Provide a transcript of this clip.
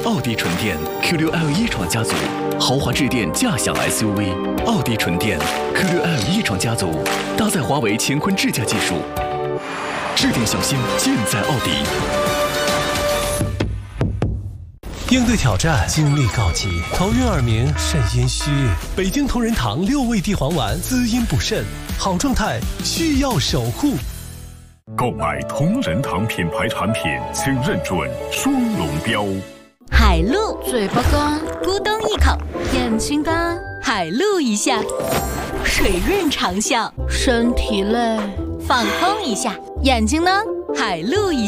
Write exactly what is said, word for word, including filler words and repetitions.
奥迪纯电 Q 六 L 一创家族，豪华智电驾享 S U V， 奥迪纯电 Q 六 L 一创家族，搭载华为乾坤智驾技术，智电小新尽在奥迪。 应对挑战，精力告急，头晕耳鸣，肾阴虚。北京同仁堂六味地黄丸，滋阴补肾，好状态需要守护。 购买同仁堂品牌产品，请认准双龙标。 海陆，嘴巴干，咕咚一口；眼睛干，海陆一下；水润长效，身体累，放空一下；眼睛呢，海陆一下。